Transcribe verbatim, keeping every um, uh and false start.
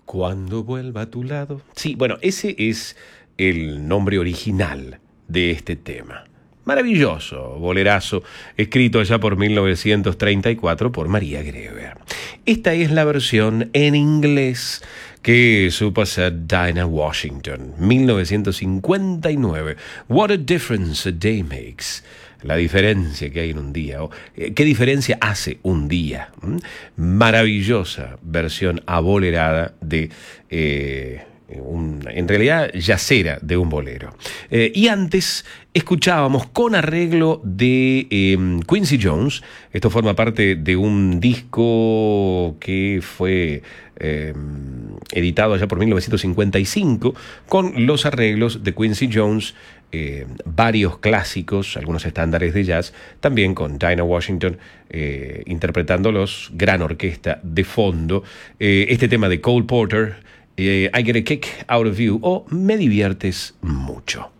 Cuando vuelva a tu lado. Sí, bueno, ese es el nombre original de este tema. Maravilloso bolerazo, escrito allá por mil novecientos treinta y cuatro por María Greber. Esta es la versión en inglés que supo hacer Dinah Washington, mil novecientos cincuenta y nueve. What a difference a day makes. La diferencia que hay en un día, o eh, qué diferencia hace un día. ¿Mm? Maravillosa versión abolerada de, eh, un, en realidad, yacera de un bolero. Eh, y antes escuchábamos con arreglo de eh, Quincy Jones. Esto forma parte de un disco que fue eh, editado allá por mil novecientos cincuenta y cinco con los arreglos de Quincy Jones. Eh, varios clásicos, algunos estándares de jazz, también con Dinah Washington eh, interpretándolos, gran orquesta de fondo. Eh, este tema de Cole Porter, eh, I Get a Kick Out of You, o Me Diviertes Mucho.